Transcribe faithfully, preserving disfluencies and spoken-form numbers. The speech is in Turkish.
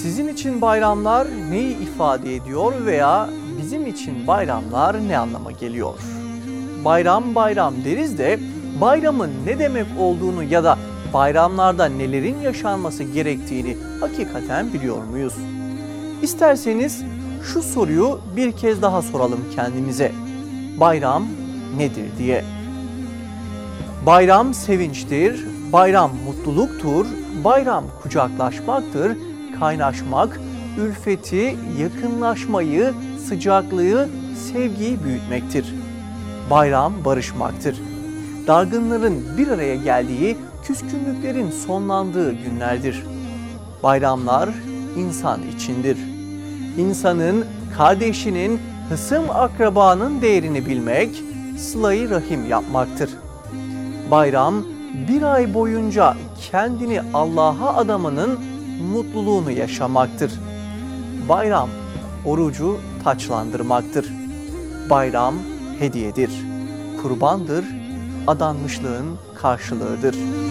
Sizin için bayramlar neyi ifade ediyor veya bizim için bayramlar ne anlama geliyor? Bayram bayram deriz de bayramın ne demek olduğunu ya da bayramlarda nelerin yaşanması gerektiğini hakikaten biliyor muyuz? İsterseniz şu soruyu bir kez daha soralım kendimize. Bayram nedir diye. Bayram sevinçtir, bayram mutluluktur, bayram kucaklaşmaktır, kaynaşmak, ülfeti, yakınlaşmayı, sıcaklığı, sevgiyi büyütmektir. Bayram barışmaktır. Dargınların bir araya geldiği, küskünlüklerin sonlandığı günlerdir. Bayramlar insan içindir. İnsanın, kardeşinin, hısım akrabanın değerini bilmek, sıla-i rahim yapmaktır. Bayram bir ay boyunca kendini Allah'a adamanın mutluluğunu yaşamaktır. Bayram orucu taçlandırmaktır. Bayram hediyedir, kurbandır, adanmışlığın karşılığıdır.